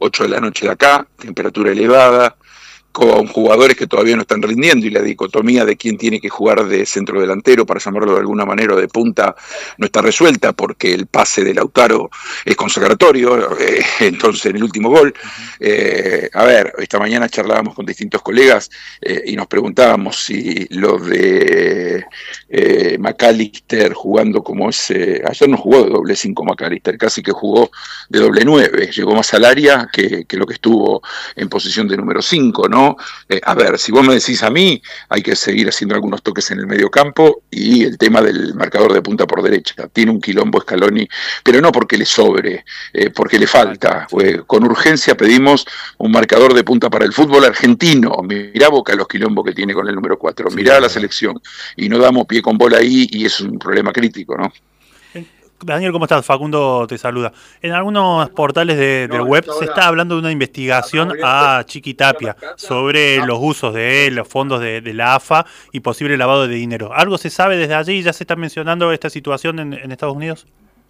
8 de la noche de acá, temperatura elevada, con jugadores que todavía no están rindiendo y la dicotomía de quién tiene que jugar de centro delantero, para llamarlo de alguna manera, o de punta, no está resuelta porque el pase de Lautaro es consagratorio, entonces en el último gol. A ver, esta mañana charlábamos con distintos colegas y nos preguntábamos si lo de McAllister jugando como ese, ayer no jugó de doble 5 McAllister, casi que jugó de doble 9, llegó más al área que lo que estuvo en posición de número 5, ¿no? A ver, si vos me decís a mí, hay que seguir haciendo algunos toques en el medio campo y el tema del marcador de punta por derecha. Tiene un quilombo Scaloni, pero no porque le sobre, porque le falta. Con urgencia pedimos un marcador de punta para el fútbol argentino. Mirá Boca los quilombos que tiene con el número 4, mirá la selección. Y no damos pie con bola ahí y es un problema crítico, ¿no? Daniel, ¿cómo estás? Facundo te saluda. En algunos portales del web se está hablando de una investigación a Chiqui Tapia sobre los usos de los fondos de la AFA y posible lavado de dinero. ¿Algo se sabe desde allí? ¿Ya se está mencionando esta situación en Estados Unidos?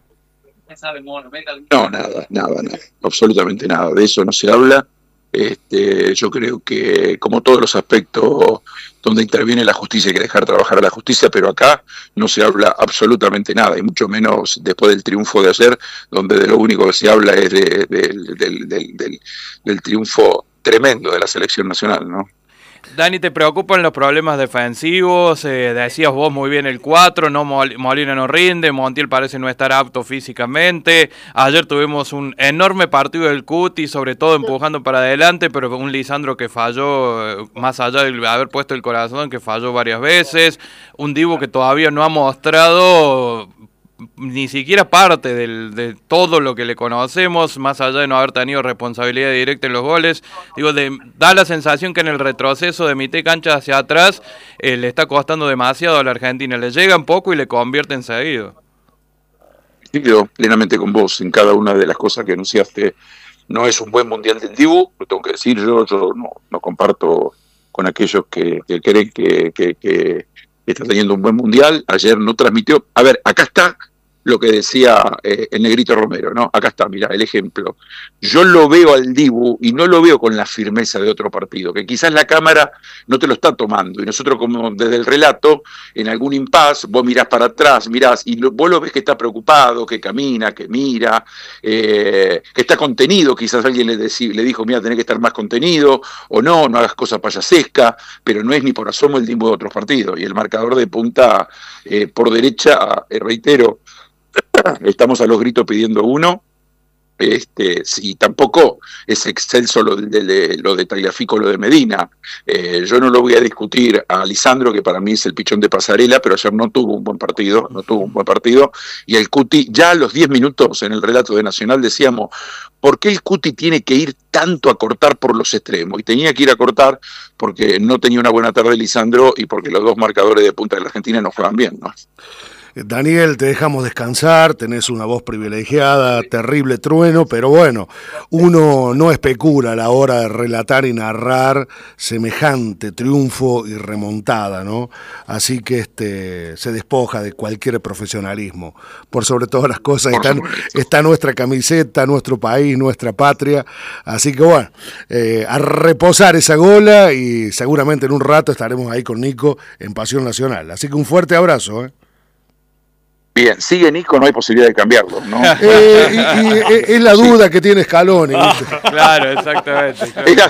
No, nada, absolutamente nada. De eso no se habla. Yo creo que, como todos los aspectos donde interviene la justicia, hay que dejar trabajar a la justicia, pero acá no se habla absolutamente nada, y mucho menos después del triunfo de ayer, donde de lo único que se habla es del triunfo tremendo de la selección nacional, ¿no? Dani, ¿te preocupan los problemas defensivos? Decías vos muy bien el 4, no Molina no rinde, Montiel parece no estar apto físicamente. Ayer tuvimos un enorme partido del Cuti, sobre todo empujando para adelante, pero un Lisandro que falló, más allá de haber puesto el corazón, que falló varias veces. Un Dibu que todavía no ha mostrado ni siquiera parte de todo lo que le conocemos, más allá de no haber tenido responsabilidad directa en los goles. Digo, da la sensación que en el retroceso de mitad cancha hacia atrás le está costando demasiado a la Argentina. Le llega un poco y le convierte enseguida. Yo plenamente con vos en cada una de las cosas que anunciaste. No es un buen mundial del Dibu, lo tengo que decir, yo no comparto con aquellos que creen que está teniendo un buen mundial. Ayer no transmitió. A ver, acá está lo que decía el Negrito Romero, ¿no? Acá está, mira, el ejemplo. Yo lo veo al Dibu y no lo veo con la firmeza de otro partido, que quizás la cámara no te lo está tomando, y nosotros, como desde el relato, en algún impasse, vos mirás para atrás, mirás, y vos lo ves que está preocupado, que camina, que mira, que está contenido. Quizás alguien le dijo, mira, tenés que estar más contenido, o no hagas cosas payasescas, pero no es ni por asomo el Dibu de otros partidos. Y el marcador de punta por derecha, reitero, estamos a los gritos pidiendo uno. Si tampoco es excelso lo de Tagliafico, lo de Medina. Yo no lo voy a discutir a Lisandro, que para mí es el pichón de pasarela, pero ayer no tuvo un buen partido, y el Cuti, ya a los 10 minutos en el relato de Nacional decíamos, ¿por qué el Cuti tiene que ir tanto a cortar por los extremos? Y tenía que ir a cortar porque no tenía una buena tarde Lisandro y porque los dos marcadores de punta de la Argentina no juegan bien, ¿no? Daniel, te dejamos descansar, tenés una voz privilegiada, terrible trueno, pero bueno, uno no especula a la hora de relatar y narrar semejante triunfo y remontada, ¿no? Así que se despoja de cualquier profesionalismo. Por sobre todas las cosas está nuestra camiseta, nuestro país, nuestra patria, así que bueno, a reposar esa gola, y seguramente en un rato estaremos ahí con Nico en Pasión Nacional. Así que un fuerte abrazo, Bien, sigue Nico, no hay posibilidad de cambiarlo, ¿no? Es la duda que tiene Scaloni. Claro, exactamente.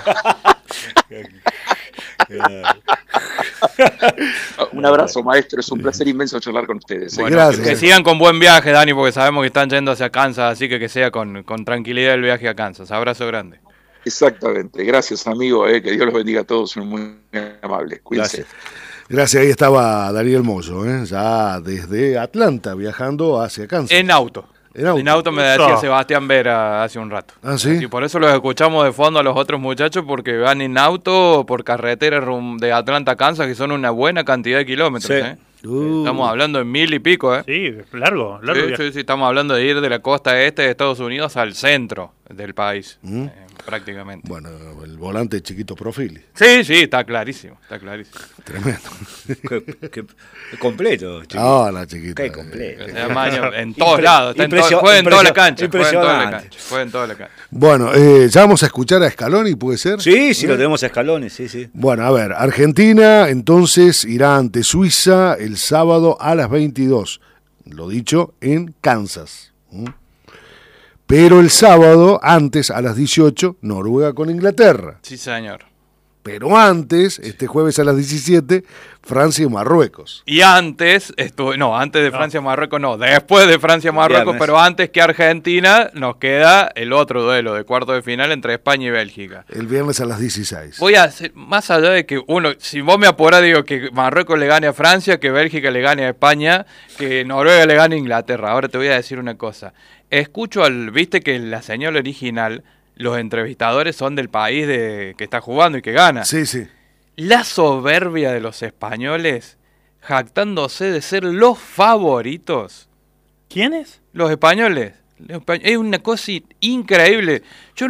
Un abrazo, maestro, es un placer inmenso charlar con ustedes. Bueno, gracias. Que sigan con buen viaje, Dani, porque sabemos que están yendo hacia Kansas, así que sea con tranquilidad el viaje a Kansas. Abrazo grande. Exactamente, gracias, amigo, que Dios los bendiga a todos, son muy amables, cuídense. Gracias, ahí estaba Daniel Moyo, ya desde Atlanta, viajando hacia Kansas. En auto me decía Sebastián Vera hace un rato. ¿Ah, sí? Y por eso los escuchamos de fondo a los otros muchachos, porque van en auto por carretera de Atlanta a Kansas, que son una buena cantidad de kilómetros. Sí. Estamos hablando de 1000 y pico, Sí, largo. Sí, estamos hablando de ir de la costa este de Estados Unidos al centro. del país, prácticamente. Bueno, el volante Chiquito Profili. Sí, está clarísimo, Tremendo. Qué completo, Chiquito. Ah, la Chiquita. Qué completo. En todos lados, juega en toda la cancha. Juega en toda la cancha. Bueno, ya vamos a escuchar a Scaloni, ¿puede ser? Sí, lo tenemos a Scaloni, sí. Bueno, a ver, Argentina entonces irá ante Suiza el sábado a las 22. Lo dicho, en Kansas. Pero el sábado, antes, a las 18, Noruega con Inglaterra. Sí, señor. Pero antes, este jueves a las 17, Francia y Marruecos. Y antes, antes de Francia Marruecos, después de Francia Marruecos, Viernes. pero antes que Argentina, nos queda el otro duelo de cuarto de final entre España y Bélgica. El viernes a las 16. Voy a hacer, más allá de que si vos me apurás, digo que Marruecos le gane a Francia, que Bélgica le gane a España, que Noruega le gane a Inglaterra. Ahora te voy a decir una cosa. Escucho viste que la señal original, los entrevistadores son del país que está jugando y que gana. Sí. La soberbia de los españoles, jactándose de ser los favoritos. ¿Quiénes? Los españoles. Es una cosa increíble. Yo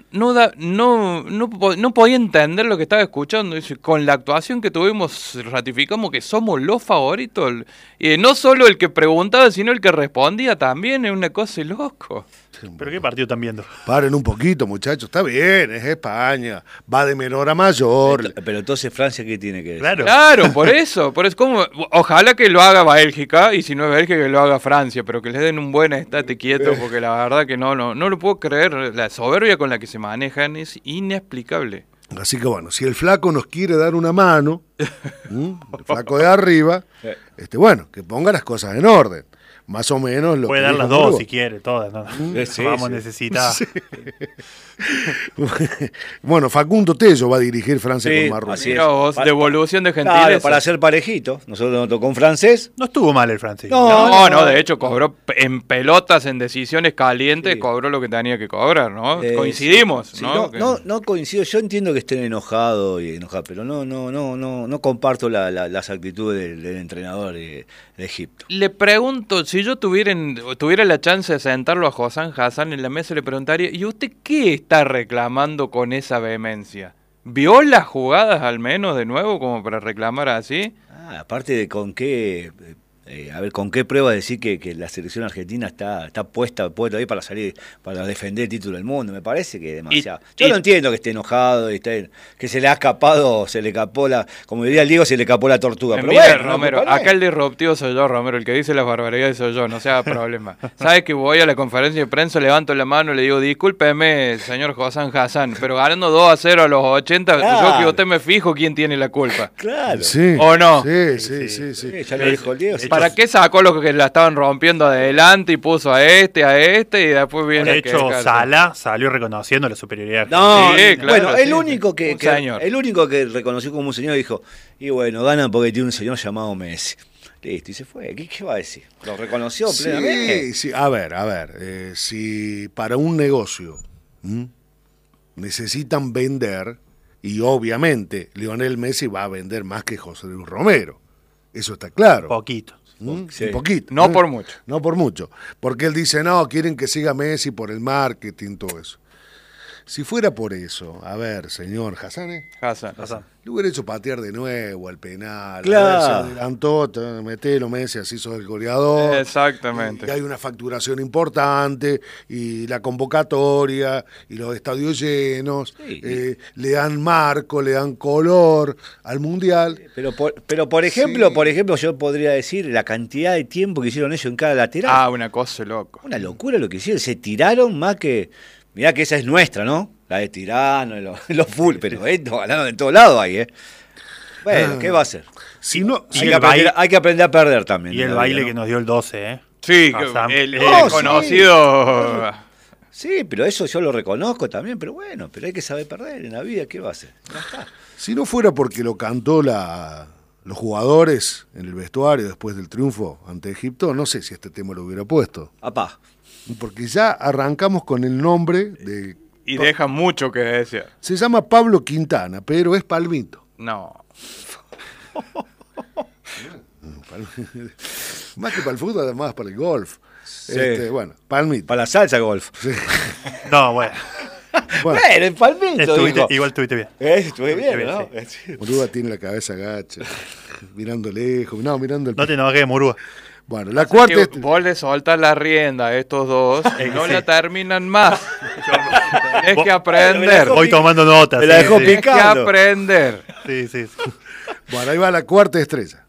no podía entender lo que estaba escuchando. Con la actuación que tuvimos, ratificamos que somos los favoritos. Y no solo el que preguntaba, sino el que respondía también. Es una cosa de loco. ¿Pero qué partido están viendo? Paren un poquito, muchachos. Está bien, es España. Va de menor a mayor. Pero entonces Francia, ¿qué tiene que decir? Claro, por eso. Ojalá que lo haga Bélgica, y si no es Bélgica, que lo haga Francia, pero que les den un buen estate quieto, porque la verdad que no lo puedo creer. La soberbia con la que se manejan es inexplicable. Así que bueno, si el flaco nos quiere dar una mano, el flaco de arriba, que ponga las cosas en orden. Más o menos lo puede que dar dijo las dos Murúa. si quiere, todas. No, Sí, vamos a sí. necesitar. Sí. Bueno, Facundo Tello va a dirigir Francia Sí, con Marruecos. así es. Mira vos, devolución de gentileza. Claro, para ser parejito. Nosotros nos tocó un francés. No estuvo mal el francés. No, de hecho cobró en pelotas, en decisiones calientes, Sí. cobró lo que tenía que cobrar, ¿no? Coincidimos, sí, ¿no? no coincido. Yo entiendo que estén enojados, pero no comparto las actitudes del entrenador de Egipto. Le pregunto, si yo tuviera la chance de sentarlo a Hossam Hassan en la mesa, le preguntaría, ¿y usted qué está reclamando con esa vehemencia? ¿Vio las jugadas al menos de nuevo como para reclamar así? Aparte de con qué prueba decir que la selección argentina está puesta ahí para salir, para defender el título del mundo. Me parece que es demasiado. Yo no entiendo que esté enojado, que se le escapó como diría el Diego, se le escapó la tortuga. Pero Mira, bueno, Romero, acá el disruptivo soy yo, Romero, el que dice las barbaridades soy yo, no sea problema. ¿Sabes que voy a la conferencia de prensa, levanto la mano y le digo, discúlpeme, señor Hossam Hassan, pero ganando 2-0 a los 80, Claro. yo que usted me fijo quién tiene la culpa? Claro. Sí. ¿O no? Sí. Sí, ya lo dijo el Diego. sí. ¿Para qué sacó los que la estaban rompiendo adelante y puso a este y después viene De a hecho, quejarse? Sala salió reconociendo la superioridad. No, Sí, claro, bueno, sí, el único un señor. el único que reconoció como un señor dijo, y bueno, ganan porque tiene un señor llamado Messi. Listo, y se fue. ¿Qué va a decir? Lo reconoció plenamente. Sí. A ver, si para un negocio necesitan vender, y obviamente Lionel Messi va a vender más que José Luis Romero. Eso está claro. Poquito. Sí. Un poquito. No por mucho. No por mucho. Porque él dice, no, quieren que siga Messi por el marketing, todo eso. Si fuera por eso, a ver, señor Hassan, Hassan. le hubiera hecho patear de nuevo al penal. Claro. A ver, se adelantó, metelo Messi, así sos el goleador. Exactamente. Y hay una facturación importante, y la convocatoria, y los estadios llenos, Sí. le dan marco, le dan color al Mundial. Pero por ejemplo, Sí. yo podría decir la cantidad de tiempo que hicieron ellos en cada lateral. Una cosa loco. Una locura lo que hicieron. Se tiraron más que... Mirá que esa es nuestra, ¿no? La de Tirano, los full, pero esto ganaron de todos lados ahí, ¿eh? Bueno, ¿qué va a hacer? Si no, Y Hay el que, aprender, baile- hay que aprender a perder también. Y el en la baile vida, que ¿no? nos dio el 12, ¿eh? Sí, Hassan. el No, conocido... Sí, pero eso yo lo reconozco también, pero bueno, pero hay que saber perder en la vida, ¿qué va a hacer? Ya está. si no fuera porque lo cantó los jugadores en el vestuario después del triunfo ante Egipto, no sé si este tema lo hubiera puesto. Apá. Porque ya arrancamos con el nombre de... Y deja mucho que desear. Se llama Pablo Quintana, pero es Palmito. No. Más que para el fútbol, además para el golf. Sí. Bueno, palmito. Para la salsa golf. Sí. No, bueno. Bueno, el palmito. Igual estuviste bien. Estuve bien, ¿no? Sí. Murúa tiene la cabeza gacha, mirando lejos, mirando el... No te enojes, Murúa. Bueno, la cuarta... Vos le soltas la rienda a estos dos y no la terminan más. Tienes que aprender. Voy tomando notas. Me la dejó Tienes que picando. aprender. Sí. Bueno, ahí va la cuarta estrella.